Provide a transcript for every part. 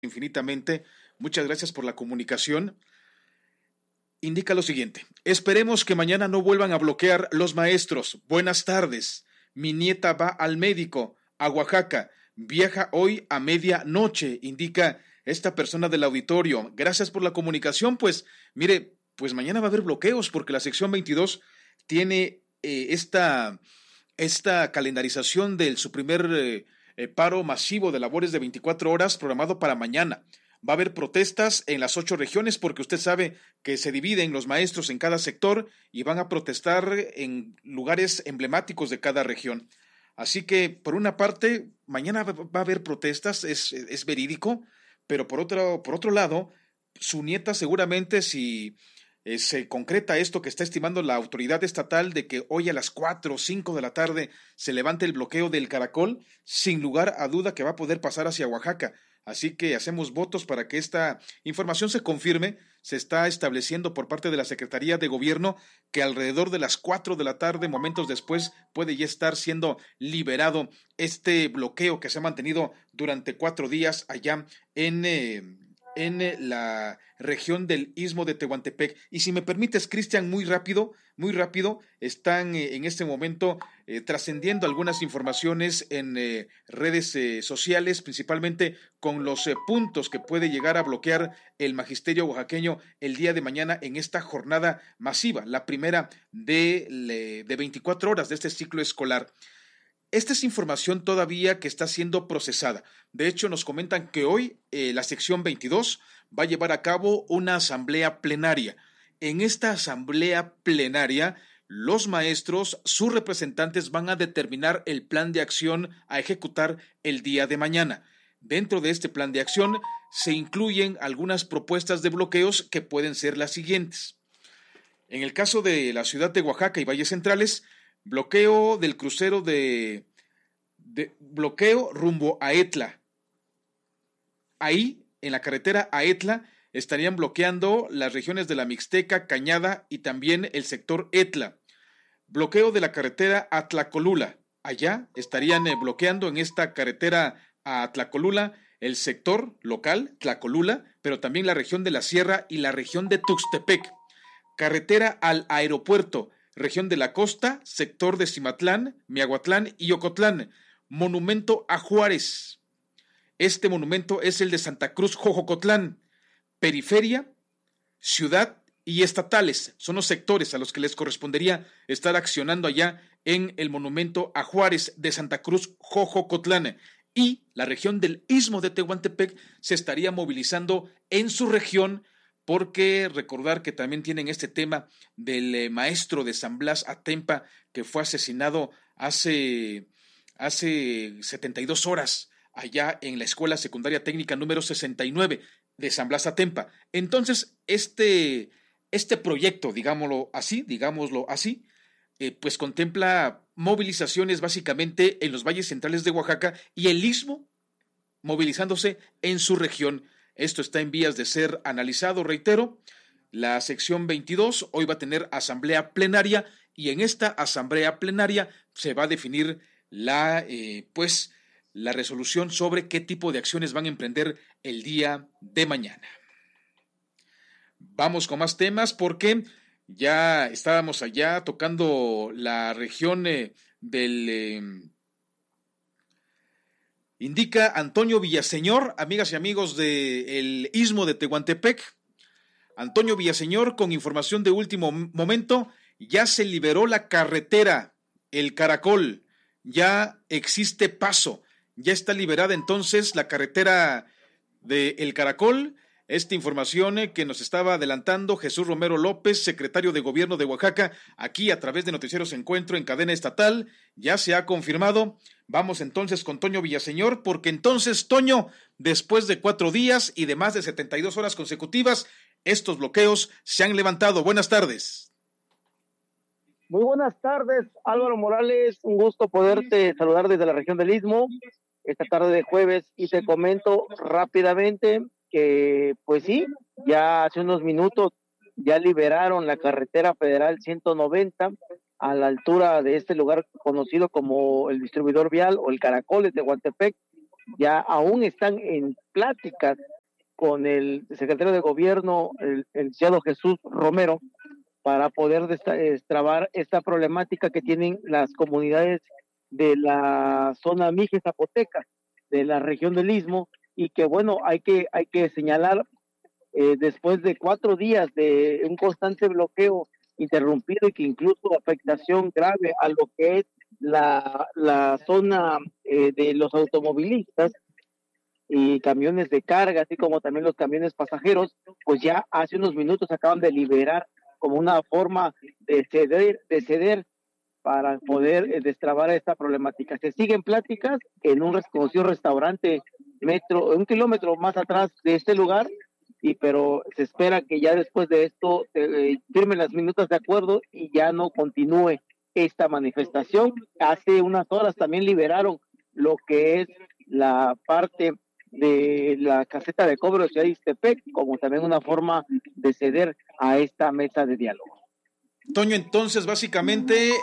infinitamente. Muchas gracias por la comunicación. Indica lo siguiente: esperemos que mañana no vuelvan a bloquear los maestros. Buenas tardes. Mi nieta va al médico a Oaxaca. Viaja hoy a medianoche, indica esta persona del auditorio. Gracias por la comunicación. Pues mire, pues mañana va a haber bloqueos porque la sección 22 tiene esta calendarización de su primer paro masivo de labores de 24 horas programado para mañana. Va a haber protestas en las 8 regiones porque usted sabe que se dividen los maestros en cada sector y van a protestar en lugares emblemáticos de cada región. Así que, por una parte, mañana va a haber protestas, es verídico, pero por otro lado, su nieta seguramente, si se concreta esto que está estimando la autoridad estatal de que hoy a las 4 o 5 de la tarde se levante el bloqueo del Caracol, sin lugar a duda que va a poder pasar hacia Oaxaca. Así que hacemos votos para que esta información se confirme. Se está estableciendo por parte de la Secretaría de Gobierno que alrededor de las 4 de la tarde, momentos después, puede ya estar siendo liberado este bloqueo que se ha mantenido durante 4 días allá en la región del Istmo de Tehuantepec. Y si me permites, Cristian, muy rápido, están en este momento trascendiendo algunas informaciones en redes sociales, principalmente con los puntos que puede llegar a bloquear el magisterio oaxaqueño el día de mañana en esta jornada masiva, la primera de 24 horas de este ciclo escolar. Esta es información todavía que está siendo procesada. De hecho, nos comentan que hoy la sección 22 va a llevar a cabo una asamblea plenaria. En esta asamblea plenaria, los maestros, sus representantes, van a determinar el plan de acción a ejecutar el día de mañana. Dentro de este plan de acción se incluyen algunas propuestas de bloqueos que pueden ser las siguientes. En el caso de la ciudad de Oaxaca y Valles Centrales, bloqueo del crucero de bloqueo rumbo a Etla. Ahí, en la carretera a Etla, estarían bloqueando las regiones de la Mixteca, Cañada y también el sector Etla. Bloqueo de la carretera a Tlacolula. Allá estarían bloqueando en esta carretera a Tlacolula el sector local, Tlacolula, pero también la región de la Sierra y la región de Tuxtepec. Carretera al aeropuerto, región de la costa, sector de Cimatlán, Miahuatlán y Ocotlán. Monumento a Juárez. Este monumento es el de Santa Cruz, Jojocotlán. Periferia, ciudad y estatales son los sectores a los que les correspondería estar accionando allá en el monumento a Juárez de Santa Cruz, Jojocotlán. Y la región del Istmo de Tehuantepec se estaría movilizando en su región, porque recordar que también tienen este tema del maestro de San Blas Atempa que fue asesinado hace 72 horas allá en la Escuela Secundaria Técnica número 69 de San Blas Atempa. Entonces, este proyecto, digámoslo así, pues contempla movilizaciones básicamente en los valles centrales de Oaxaca y el Istmo movilizándose en su región. Esto está en vías de ser analizado, reitero. La sección 22 hoy va a tener asamblea plenaria y en esta asamblea plenaria se va a definir la resolución sobre qué tipo de acciones van a emprender el día de mañana. Vamos con más temas ya estábamos allá tocando la región indica Antonio Villaseñor, amigas y amigos del Istmo de Tehuantepec. Antonio Villaseñor, con información de último momento, ya se liberó la carretera, el Caracol, ya existe paso, ya está liberada entonces la carretera del Caracol. Esta información que nos estaba adelantando Jesús Romero López, secretario de Gobierno de Oaxaca, aquí a través de Noticieros Encuentro en cadena estatal, ya se ha confirmado. Vamos entonces con Toño Villaseñor, porque entonces, Toño, después de 4 días y de más de 72 horas consecutivas, estos bloqueos se han levantado. Buenas tardes. Muy buenas tardes, Álvaro Morales, un gusto poderte saludar desde la región del Istmo, esta tarde de jueves, y te comento rápidamente que, pues sí, ya hace unos minutos ya liberaron la carretera federal 190 a la altura de este lugar conocido como el distribuidor vial o el Caracol de Tehuantepec, ya aún están en pláticas con el secretario de Gobierno, el licenciado Jesús Romero, para poder destrabar esta problemática que tienen las comunidades de la zona Mije Zapoteca, de la región del Istmo, y que bueno, hay que señalar, después de 4 días de un constante bloqueo interrumpido y que incluso afectación grave a lo que es la zona de los automovilistas y camiones de carga, así como también los camiones pasajeros, pues ya hace unos minutos acaban de liberar como una forma de ceder para poder destrabar esta problemática. Se siguen pláticas en un reconocido restaurante 1 kilómetro más atrás de este lugar, pero se espera que ya después de esto firmen las minutas de acuerdo y ya no continúe esta manifestación. Hace unas horas también liberaron lo que es la parte de la caseta de cobro de Ciudad de Ixtepec, como también una forma de ceder a esta mesa de diálogo. Toño, entonces básicamente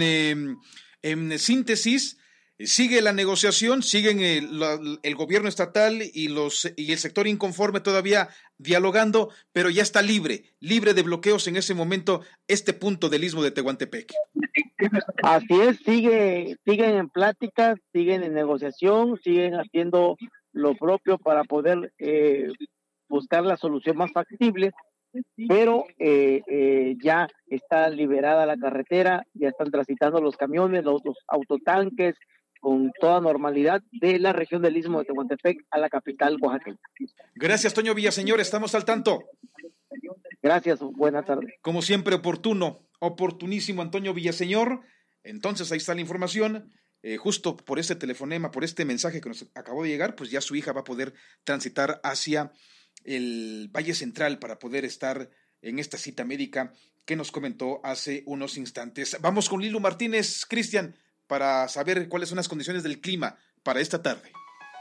en síntesis, sigue la negociación, siguen el gobierno estatal y el sector inconforme todavía dialogando, pero ya está libre de bloqueos en ese momento este punto del Istmo de Tehuantepec. Así es, siguen en pláticas, siguen en negociación, siguen haciendo lo propio para poder buscar la solución más factible, pero ya está liberada la carretera, ya están transitando los camiones, los autotanques con toda normalidad de la región del Istmo de Tehuantepec a la capital oaxaqueña. Gracias, Toño Villaseñor, estamos al tanto. Gracias, buena tarde. Como siempre, oportunísimo Antonio Villaseñor. Entonces ahí está la información. Justo por este telefonema, por este mensaje que nos acabó de llegar, pues ya su hija va a poder transitar hacia el Valle Central para poder estar en esta cita médica que nos comentó hace unos instantes. Vamos con Lilu Martínez, Cristian, para saber cuáles son las condiciones del clima para esta tarde.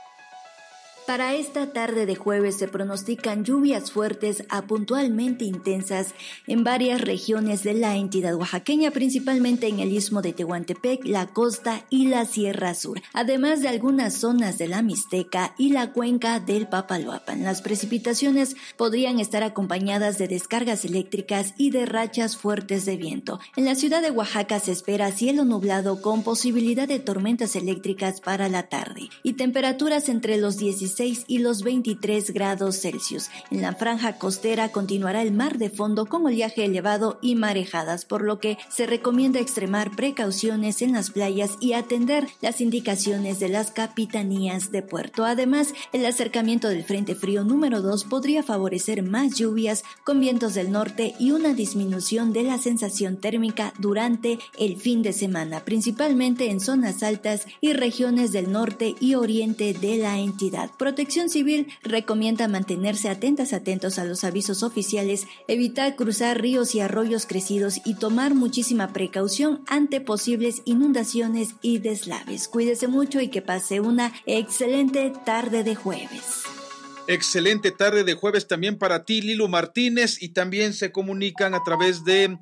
Para esta tarde de jueves se pronostican lluvias fuertes a puntualmente intensas en varias regiones de la entidad oaxaqueña, principalmente en el Istmo de Tehuantepec, la costa y la Sierra Sur, además de algunas zonas de la Mixteca y la cuenca del Papaloapan. Las precipitaciones podrían estar acompañadas de descargas eléctricas y de rachas fuertes de viento. En la ciudad de Oaxaca se espera cielo nublado con posibilidad de tormentas eléctricas para la tarde y temperaturas entre los 16 y los 23 grados Celsius. En la franja costera continuará el mar de fondo con oleaje elevado y marejadas, por lo que se recomienda extremar precauciones en las playas y atender las indicaciones de las capitanías de puerto. Además, el acercamiento del Frente Frío número 2 podría favorecer más lluvias con vientos del norte y una disminución de la sensación térmica durante el fin de semana, principalmente en zonas altas y regiones del norte y oriente de la entidad. Protección Civil recomienda mantenerse atentos a los avisos oficiales, evitar cruzar ríos y arroyos crecidos y tomar muchísima precaución ante posibles inundaciones y deslaves. Cuídese mucho y que pase una excelente tarde de jueves. Excelente tarde de jueves también para ti, Lilu Martínez, y también se comunican a través de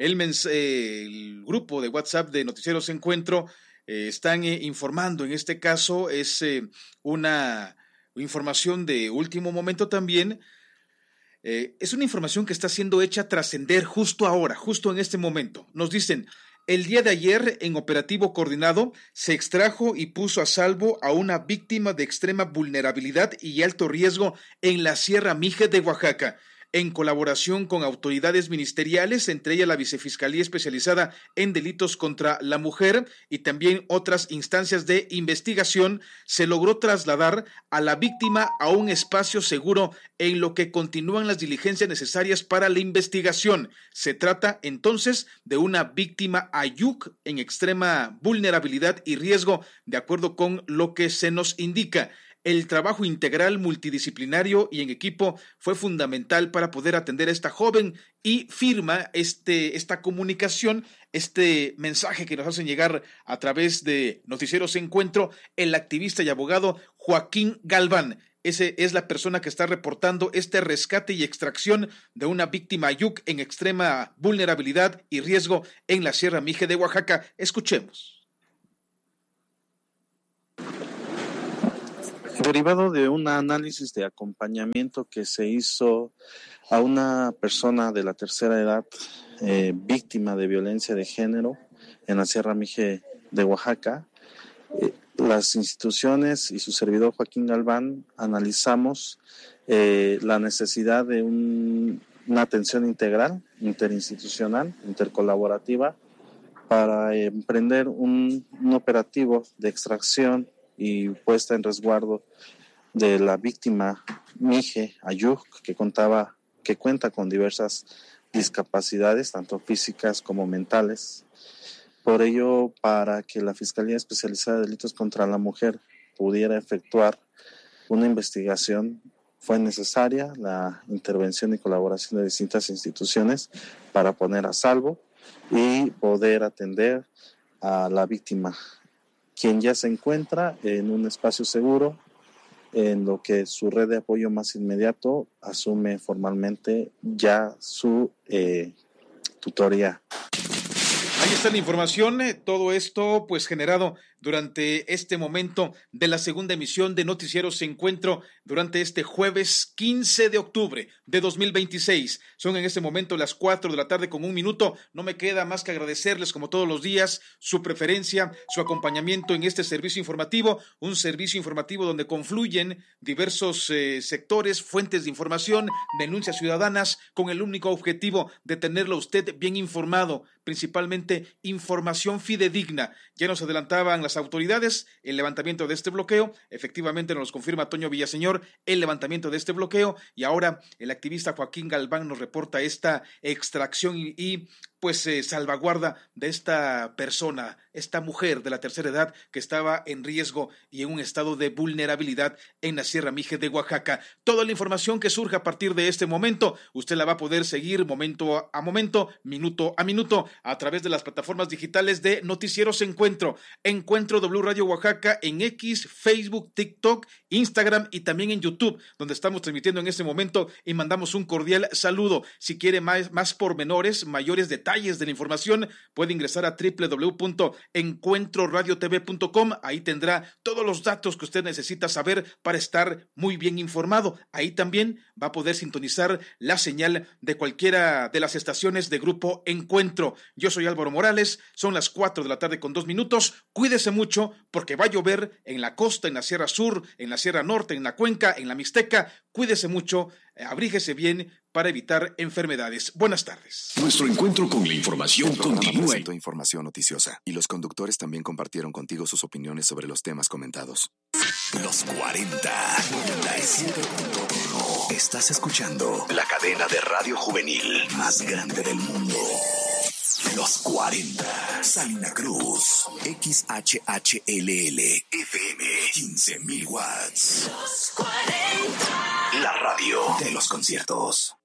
el grupo de WhatsApp de Noticieros Encuentro. Están informando, en este caso es una información de último momento también. Es una información que está siendo hecha trascender justo ahora, justo en este momento. Nos dicen, el día de ayer en operativo coordinado se extrajo y puso a salvo a una víctima de extrema vulnerabilidad y alto riesgo en la Sierra Mije de Oaxaca. En colaboración con autoridades ministeriales, entre ellas la Vicefiscalía Especializada en Delitos contra la Mujer y también otras instancias de investigación, se logró trasladar a la víctima a un espacio seguro en lo que continúan las diligencias necesarias para la investigación. Se trata entonces de una víctima AYUC en extrema vulnerabilidad y riesgo, de acuerdo con lo que se nos indica. El trabajo integral, multidisciplinario y en equipo fue fundamental para poder atender a esta joven y firma esta comunicación, este mensaje que nos hacen llegar a través de Noticieros Encuentro, el activista y abogado Joaquín Galván. Ese es la persona que está reportando este rescate y extracción de una víctima AYUC en extrema vulnerabilidad y riesgo en la Sierra Mije de Oaxaca. Escuchemos. Derivado de un análisis de acompañamiento que se hizo a una persona de la tercera edad víctima de violencia de género en la Sierra Mije de Oaxaca, las instituciones y su servidor Joaquín Galván analizamos la necesidad de una atención integral, interinstitucional, intercolaborativa, para emprender un operativo de extracción y puesta en resguardo de la víctima Mije Ayug, que cuenta con diversas discapacidades, tanto físicas como mentales. Por ello, para que la Fiscalía Especializada de Delitos contra la Mujer pudiera efectuar una investigación, fue necesaria la intervención y colaboración de distintas instituciones para poner a salvo y poder atender a la víctima, quien ya se encuentra en un espacio seguro, en lo que su red de apoyo más inmediato asume formalmente ya su tutoría. Ahí está la información, todo esto pues generado durante este momento de la segunda emisión de Noticieros Encuentro durante este jueves 15 de octubre de 2026. Son en este momento las 4 de la tarde con 1 minuto. No me queda más que agradecerles como todos los días su preferencia, su acompañamiento en este servicio informativo, un servicio informativo donde confluyen diversos sectores, fuentes de información, denuncias ciudadanas con el único objetivo de tenerlo usted bien informado, principalmente información fidedigna. Ya nos adelantaban las autoridades el levantamiento de este bloqueo, efectivamente nos confirma Toño Villaseñor el levantamiento de este bloqueo y ahora el activista Joaquín Galván nos reporta esta extracción y salvaguarda de esta persona, esta mujer de la tercera edad que estaba en riesgo y en un estado de vulnerabilidad en la Sierra Mije de Oaxaca. Toda la información que surja a partir de este momento, usted la va a poder seguir momento a momento, minuto a minuto, a través de las plataformas digitales de Noticieros Encuentro W Radio Oaxaca en X, Facebook, TikTok, Instagram y también en YouTube, donde estamos transmitiendo en este momento y mandamos un cordial saludo. Si quiere más pormenores, mayores detalles de la información, puede ingresar a www.encuentroradiotv.com. Ahí tendrá todos los datos que usted necesita saber para estar muy bien informado. Ahí también va a poder sintonizar la señal de cualquiera de las estaciones de Grupo Encuentro. Yo soy Álvaro Morales, son las 4 de la tarde con 2 minutos. Cuídese mucho porque va a llover en la costa, en la Sierra Sur, en la Sierra Norte, en la Cuenca, en la Mixteca. Cuídese mucho, abríguese bien para evitar enfermedades. Buenas tardes. Nuestro encuentro con la información continúa. Presentó información noticiosa y los conductores también compartieron contigo sus opiniones sobre los temas comentados. Los 40. 97.1. Estás escuchando la cadena de radio juvenil más grande del mundo. Los 40. Salina Cruz. XHHLL. FM. 15,000 watts. Los 40. La radio de los conciertos.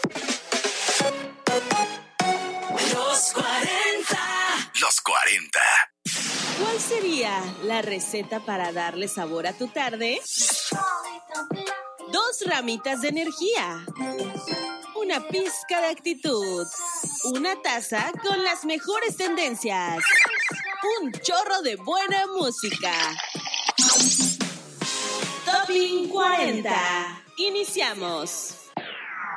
Los 40. Los 40. ¿Cuál sería la receta para darle sabor a tu tarde? 2 ramitas de energía, una pizca de actitud, una taza con las mejores tendencias, un chorro de buena música. Topping 40. Iniciamos.